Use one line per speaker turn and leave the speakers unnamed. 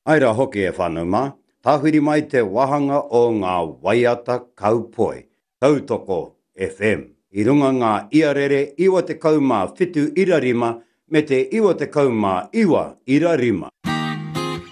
Aira hoki e whanuma, tāwhiri mai te wahanga o ngā waiata kaupoi, Tautoko FM. I runga ngā iarere iwa te kaumā whitu irarima me te iwa te kaumā iwa irarima.